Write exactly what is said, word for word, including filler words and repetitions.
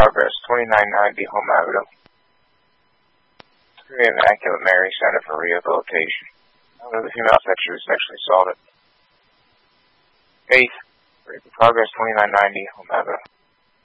Progress, twenty-nine ninety Home Avenue. Three Immaculate Mary Center for Rehabilitation. One of the female sexually sexually assaulted. Faith, Progress, twenty-nine ninety Home Avenue.